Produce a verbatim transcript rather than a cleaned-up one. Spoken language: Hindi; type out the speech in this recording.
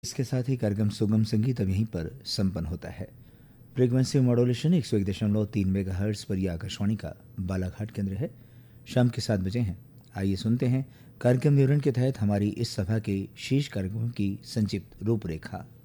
इसके साथ ही कार्यक्रम सुगम संगीत अब यहीं पर संपन्न होता है। फ्रीक्वेंसी मॉड्यूलेशन एक सौ एक दशमलव तीन मेगा हर्ट्स पर यह आकाशवाणी का बालाघाट केंद्र है। शाम के सात बजे हैं। आइए सुनते हैं कार्यक्रम विवरण के तहत हमारी इस सभा के शीर्ष कार्यक्रमों की संक्षिप्त रूपरेखा।